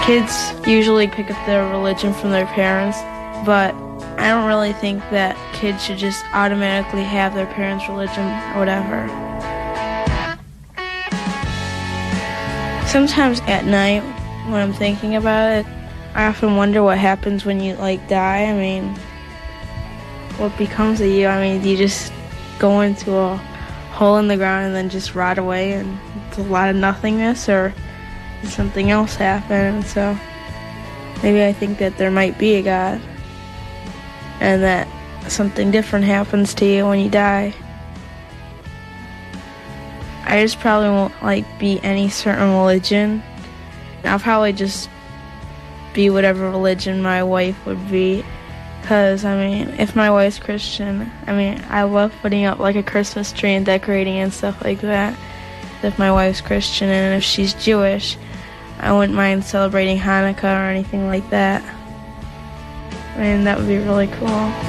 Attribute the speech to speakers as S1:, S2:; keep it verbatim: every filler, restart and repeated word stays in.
S1: Kids usually pick up their religion from their parents, but I don't really think that kids should just automatically have their parents' religion or whatever. Sometimes at night when I'm thinking about it, I often wonder what happens when you like die. I mean, what becomes of you? I mean, do you just go into a hole in the ground and then just rot away and it's a lot of nothingness, or does something else happen? So maybe I think that there might be a God and that something different happens to you when you die. I just probably won't like be any certain religion. I'll probably just be whatever religion my wife would be. Because, I mean, if my wife's Christian, I mean, I love putting up like a Christmas tree and decorating and stuff like that. If my wife's Christian, and if she's Jewish, I wouldn't mind celebrating Hanukkah or anything like that. I mean, that would be really cool.